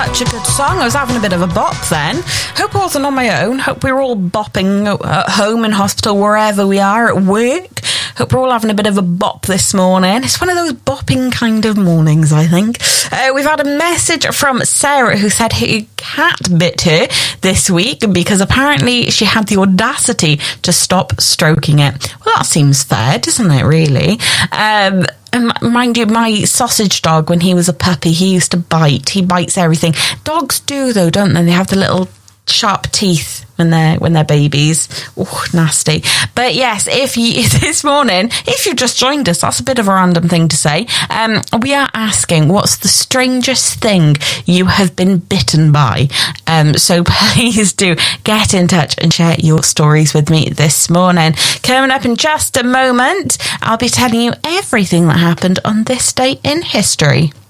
Such a good song. I was having a bit of a bop then. Hope I wasn't on my own. Hope we were all bopping at home, in hospital, wherever we are, at work. Hope we're all having a bit of a bop this morning. It's one of those bopping kind of mornings, I think. We've had a message from Sarah who said her cat bit her this week because apparently she had the audacity to stop stroking it. Well, that seems fair, doesn't it, really? And mind you, my sausage dog, when he was a puppy, he used to bite. He bites everything. Dogs do, though, don't they? They have the little sharp teeth when they're babies. Oh, nasty. But yes, this morning, if you've just joined us, that's a bit of a random thing to say. We are asking, what's the strangest thing you have been bitten by? So please do get in touch and share your stories with me this morning. Coming up in just a moment, I'll be telling you everything that happened on this day in history.